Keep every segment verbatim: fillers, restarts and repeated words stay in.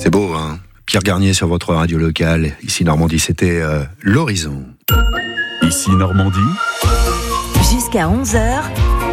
C'est beau, hein. Pierre Garnier sur votre radio locale. Ici Normandie, c'était euh, l'horizon. Ici Normandie. Jusqu'à onze heures,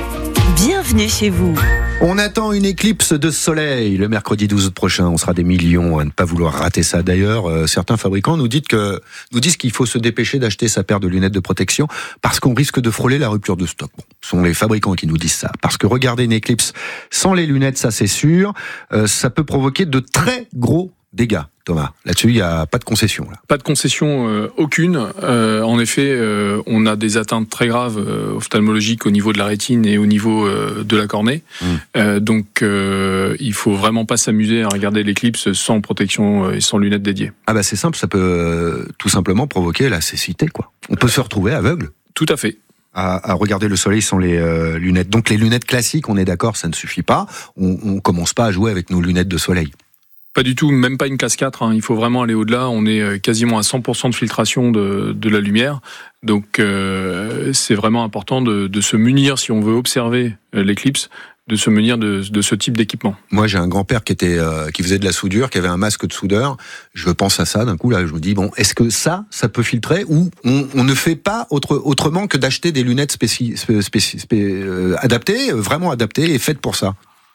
bienvenue chez vous. On attend une éclipse de soleil le mercredi douze août prochain. On sera des millions à ne pas vouloir rater ça. D'ailleurs, euh, certains fabricants nous disent, que, nous disent qu'il faut se dépêcher d'acheter sa paire de lunettes de protection parce qu'on risque de frôler la rupture de stock. Bon, ce sont les fabricants qui nous disent ça. Parce que regarder une éclipse sans les lunettes, ça c'est sûr, euh, ça peut provoquer de très gros dégâts. Thomas, là-dessus, il n'y a pas de concession. Là. Pas de concession euh, aucune. Euh, en effet, euh, on a des atteintes très graves euh, ophtalmologiques au niveau de la rétine et au niveau euh, de la cornée. Mmh. Euh, donc, euh, il faut vraiment pas s'amuser à regarder l'éclipse sans protection et sans lunettes dédiées. Ah bah c'est simple, ça peut euh, tout simplement provoquer la cécité, quoi. On peut se retrouver aveugle. Tout à fait. À, à regarder le soleil sans les euh, lunettes. Donc les lunettes classiques, on est d'accord, ça ne suffit pas. On, on commence pas à jouer avec nos lunettes de soleil. Pas du tout, même pas une classe quatre, hein. Il faut vraiment aller au-delà. On est quasiment à cent pour cent de filtration de, de la lumière. Donc euh, c'est vraiment important de, de se munir, si on veut observer l'éclipse, de se munir de, de ce type d'équipement. Moi j'ai un grand-père qui, était, euh, qui faisait de la soudure, qui avait un masque de soudeur. Je pense à ça d'un coup, là je me dis, bon, est-ce que ça, ça peut filtrer ou on, on ne fait pas autre, autrement que d'acheter des lunettes spéci, spé, spé, spé, euh, adaptées, vraiment adaptées et faites pour ça?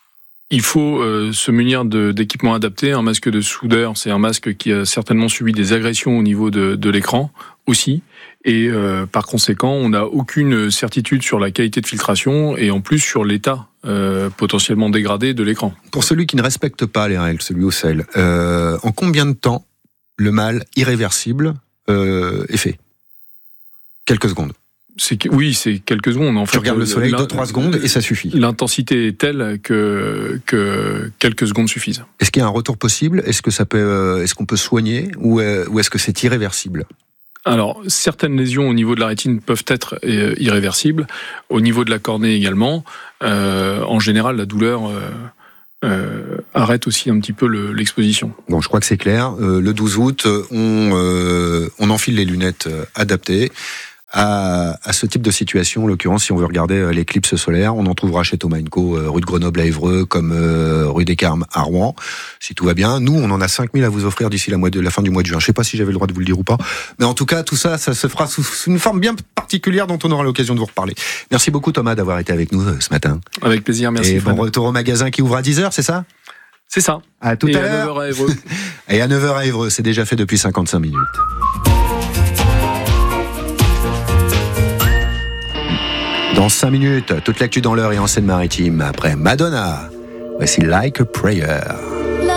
Il faut euh, se munir de, d'équipements adaptés. Un masque de soudeur, c'est un masque qui a certainement subi des agressions au niveau de, de l'écran aussi. Et euh, par conséquent, on n'a aucune certitude sur la qualité de filtration et en plus sur l'état euh, potentiellement dégradé de l'écran. Pour celui qui ne respecte pas les règles, celui au sel, euh, en combien de temps le mal irréversible euh, est fait? Quelques secondes. C'est que, oui, c'est quelques secondes. En tu fait, regardes le soleil deux trois secondes et ça suffit. L'intensité est telle que, que quelques secondes suffisent. Est-ce qu'il y a un retour possible? Est-ce que ça peut, est-ce qu'on peut soigner ou, ou est-ce que c'est irréversible? Alors, certaines lésions au niveau de la rétine peuvent être euh, irréversibles. Au niveau de la cornée également. Euh, en général, la douleur euh, euh, arrête aussi un petit peu le, l'exposition. Bon, je crois que c'est clair. Euh, le douze août, on, euh, on enfile les lunettes adaptées. À, à ce type de situation, en l'occurrence, si on veut regarder l'éclipse solaire, on en trouvera chez Thomas and Co, rue de Grenoble à Évreux, comme euh, rue des Carmes à Rouen, si tout va bien. Nous, on en a cinq mille à vous offrir d'ici la, mois de, la fin du mois de juin. Je sais pas si j'avais le droit de vous le dire ou pas, mais en tout cas, tout ça, ça se fera sous, sous une forme bien particulière dont on aura l'occasion de vous reparler. Merci beaucoup Thomas d'avoir été avec nous ce matin. Avec plaisir, merci. Et bon retour au magasin qui ouvre à dix heures, c'est ça? C'est ça. À tout Et à, à l'heure. neuf heures à Évreux. Et à neuf heures à Évreux, c'est déjà fait depuis cinquante-cinq minutes. Dans cinq minutes, toute l'actu dans l'heure et en Seine-Maritime. Après Madonna, voici Like a Prayer.